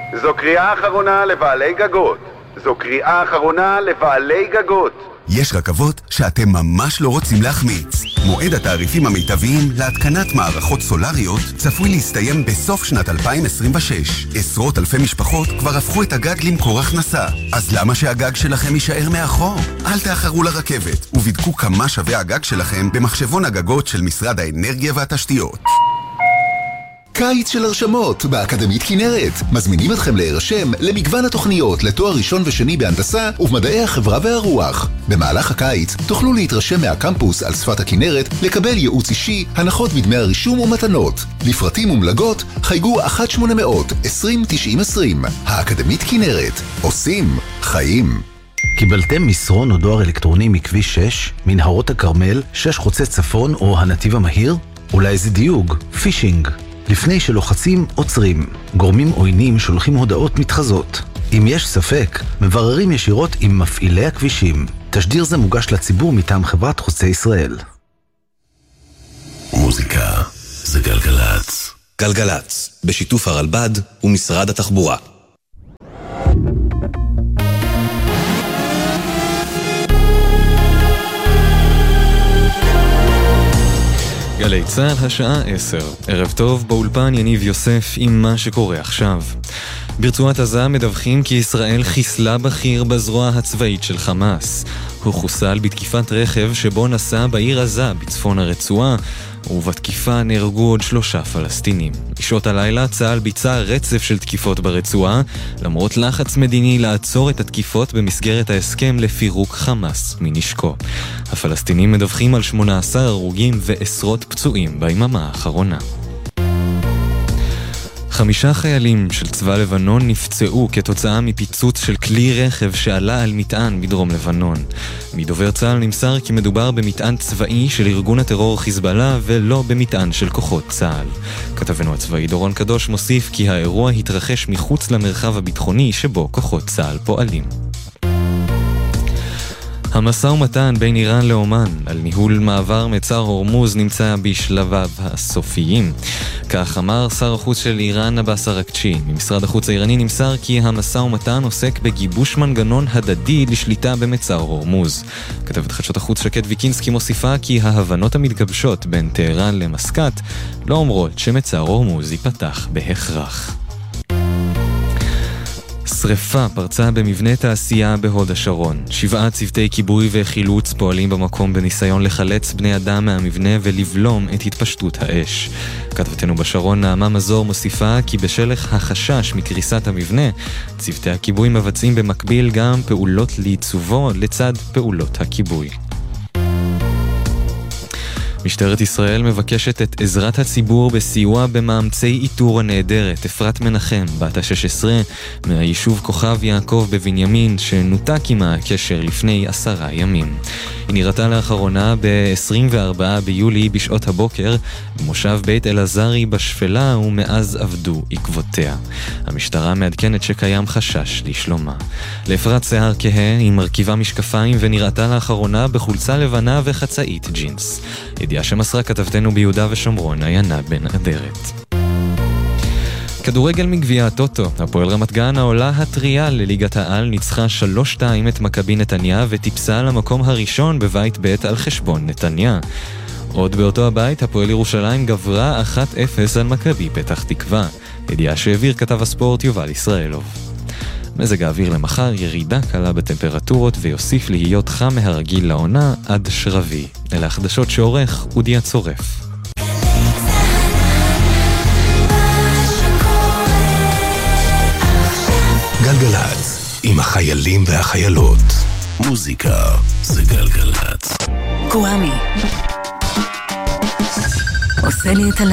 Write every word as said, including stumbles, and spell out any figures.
זו קריאה אחרונה לבעלי גגות. זו קריאה אחרונה לבעלי גגות. יש רכבות שאתם ממש לא רוצים להחמיץ. מועד התעריפים המיטביים להתקנת מערכות סולריות צפוי להסתיים בסוף שנת אלפיים עשרים ושש. עשרות אלפי משפחות כבר הפכו את הגג למקור הכנסה. אז למה שהגג שלכם יישאר מאחור? אל תאחרו לרכבת ובדקו כמה שווה הגג שלכם במחשבון הגגות של משרד האנרגיה והתשתיות. קיץ של הרשמות באקדמית כנרת. מזמינים אתכם להירשם למגוון התוכניות לתואר ראשון ושני בהנדסה ובמדעי החברה והרוח. במהלך הקיץ תוכלו להתרשם מהקמפוס על שפת הכנרת, לקבל ייעוץ אישי, הנחות בדמי הרישום ומתנות. לפרטים ומלגות חייגו אחת שמונה מאות עשרים תשעים עשרים. האקדמית כנרת. עושים חיים. קיבלתם מסרון או דואר אלקטרוני מכביש שש, מנהרות הכרמל, שש חוצה צפון או הנתיב המהיר? אולי זה דיוג, פישינג. לפני שלוחצים, עוצרים. גורמים עוינים שולחים הודעות מתחזות. אם יש ספק, מבררים ישירות עם מפעילי הכבישים. תשדיר זה מוגש לציבור מטעם חברת חוצה ישראל. מוזיקה זה גלגלץ. גלגלץ, בשיתוף הרלב"ד ומשרד התחבורה. גלי צהל השעה עשר. ערב טוב, באולפן יניב יוסף עם מה שקורה עכשיו. ברצועת עזה מדווחים כי ישראל חיסלה בכיר בזרוע הצבאית של חמאס. הוא חוסל בתקיפת רכב שבו נסע בעיר עזה בצפון הרצועה, ובתקיפה נהרגו עוד שלושה פלסטינים. בשעות הלילה צה"ל ביצע רצף של תקיפות ברצועה, למרות לחץ מדיני לעצור את התקיפות במסגרת ההסכם לפירוק חמאס מנשקו. הפלסטינים מדווחים על שמונה עשר הרוגים ועשרות פצועים ביממה האחרונה. חמישה חיילים של צבא לבנון נפצעו כתוצאה מפיצוץ של כלי רכב שעלה על מטען בדרום לבנון. מדובר צה"ל נמסר כי מדובר במטען צבאי של ארגון הטרור חיזבאללה ולא במטען של כוחות צה"ל. כתבנו הצבאי דורון קדוש מוסיף כי האירוע התרחש מחוץ למרחב הביטחוני שבו כוחות צה"ל פועלים. המשא ומתן בין איראן לאומן על ניהול מעבר מצר הורמוז נמצא בשלביו הסופיים. כך אמר שר החוץ של איראן עבאס אראגצ'י. ממשרד החוץ האיראני נמסר כי המשא ומתן עוסק בגיבוש מנגנון הדדי לשליטה במצר הורמוז. כתבת חדשות החוץ שקד ויקינסקי מוסיפה כי ההבנות המתגבשות בין טהרן למסקט לא אומרות שמצר הורמוז ייפתח בהכרח. שריפה פרצה במבנה תעשייה בהוד השרון. שבעה צוותי כיבוי וחילוץ פועלים במקום בניסיון לחלץ בני אדם מהמבנה ולבלום את התפשטות האש. כתבתנו בשרון נעמה מזור מוסיפה כי בשלח החשש מקריסת המבנה, צוותי הכיבוי מבצעים במקביל גם פעולות לעיצובו לצד פעולות הכיבוי. משטרת ישראל מבקשת את עזרת הציבור בסיוע במאמצי איתור הנעדרת אפרת מנחם, בת ה-שש עשרה, מהיישוב כוכב יעקב בבנימין, שנותק עמה הקשר לפני עשרה ימים. היא נראתה לאחרונה ב-עשרים וארבעה ביולי בשעות הבוקר, במושב בית אלעזרי בשפלה, ומאז עבדו עקבותיה. המשטרה מעדכנת שקיים חשש לשלומה. לאפרת שיער כהה היא מרכיבה משקפיים ונראתה לאחרונה בחולצה לבנה וחצאית ג'ינס. ידיעה שמסרה כתבתנו ביהודה ושומרון, עיינת בן אדרת. כדורגל מגביע הטוטו, הפועל רמת גן העולה הטריה לליגת העל ניצחה שלוש שתיים את מכבי נתניה וטיפסה למקום הראשון בבית בית על חשבון נתניה. עוד באותו הבית הפועל ירושלים גברה אחת אפס על מכבי פתח תקווה, ידיעה שהעביר כתב הספורט יובל ישראלוב. מזג האוויר למחר ירידה קלה בטמפרטורות ויוסיף להיות חם מהרגיל לעונה עד שרבי. אלה החדשות שעורך אודי הצורף. גלגלץ, עם החיילים והחיילות. מוזיקה זה גלגלץ. קוואמי עושה לי את הלילה.